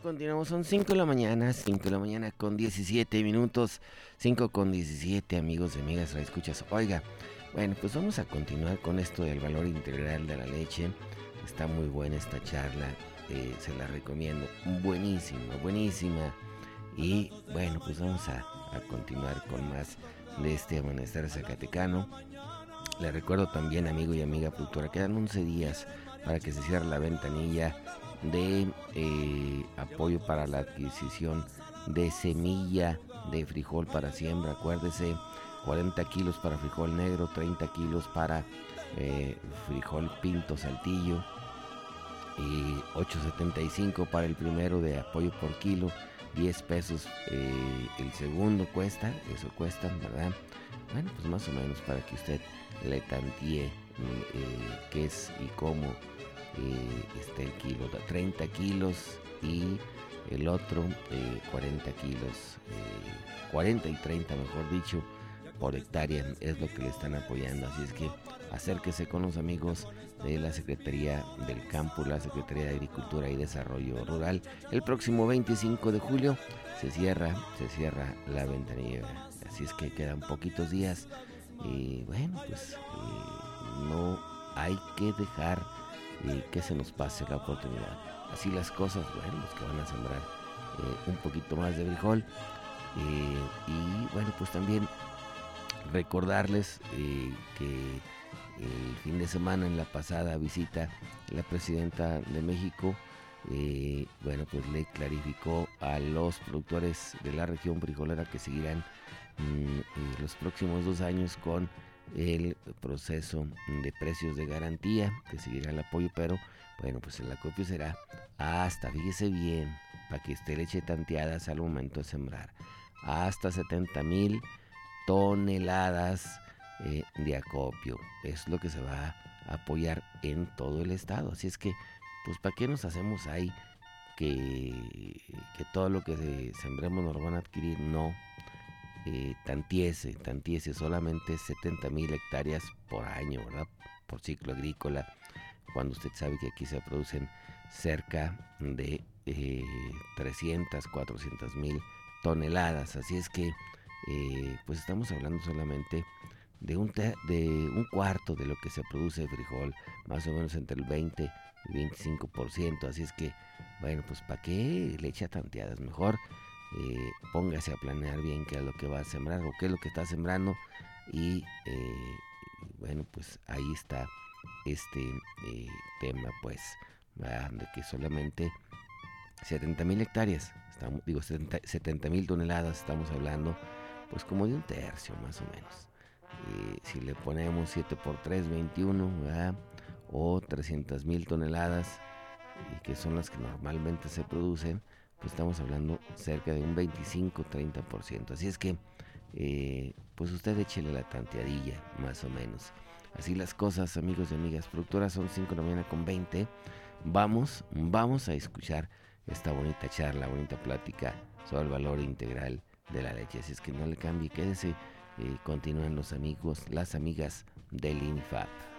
continuamos, son 5 de la mañana, 5 de la mañana con 17 minutos, 5 con 17 amigos y amigas, la escuchas. Oiga, bueno, pues vamos a continuar con esto del valor integral de la leche. Está muy buena esta charla, se la recomiendo, buenísima, buenísima. Y bueno, pues vamos a continuar con más de este amanecer zacatecano. Le recuerdo también, amigo y amiga productora, quedan 11 días para que se cierre la ventanilla de apoyo para la adquisición de semilla de frijol para siembra. Acuérdese, 40 kilos para frijol negro, 30 kilos para frijol pinto saltillo, y 8.75 para el primero de apoyo por kilo, 10 pesos el segundo cuesta, eso cuesta, ¿verdad? Bueno, pues más o menos para que usted le tantee qué es y cómo está el kilo. 30 kilos y el otro 40 kilos, 40 y 30 mejor dicho, por hectárea es lo que le están apoyando. Así es que acérquese con los amigos de la Secretaría del Campo, la Secretaría de Agricultura y Desarrollo Rural. El próximo 25 de julio se cierra la ventanilla. Así es que quedan poquitos días y bueno, pues no hay que dejar que se nos pase la oportunidad. Así las cosas, bueno, los que van a sembrar un poquito más de frijol, y bueno, pues también recordarles que el fin de semana, en la pasada visita, la presidenta de México, bueno, pues le clarificó a los productores de la región frijolera que seguirán los próximos 2 años con el proceso de precios de garantía, que seguirá el apoyo, pero bueno, pues el acopio será hasta, fíjese bien, para que usted le eche tanteadas al momento de sembrar, hasta 70,000 toneladas de acopio. Es lo que se va a apoyar en todo el estado. Así es que, pues, ¿para qué nos hacemos ahí que todo lo que sembremos nos lo van a adquirir? No. Tantiese, solamente 70,000 hectáreas por año, ¿verdad? Por ciclo agrícola, cuando usted sabe que aquí se producen cerca de 300, 400,000 toneladas. Así es que, pues estamos hablando solamente de un cuarto de lo que se produce de frijol, más o menos entre el 20 y 25%. Así es que, bueno, pues ¿para qué le echa tanteadas? Mejor póngase a planear bien qué es lo que va a sembrar o qué es lo que está sembrando. Y bueno, pues ahí está este tema, pues, ¿verdad? De que solamente 70,000 hectáreas, 70,000 toneladas, estamos hablando pues como de un tercio más o menos. Si le ponemos 7 por 3, 21, ¿verdad? O 300,000 toneladas, que son las que normalmente se producen, pues estamos hablando cerca de un 25-30%. Así es que, pues usted échele la tanteadilla, más o menos. Así las cosas, amigos y amigas productoras, son 5 de la mañana con 20. Vamos a escuchar esta bonita charla, bonita plática sobre el valor integral de la leche. Así es que no le cambie, quédese, continúen los amigos, las amigas del INFAP.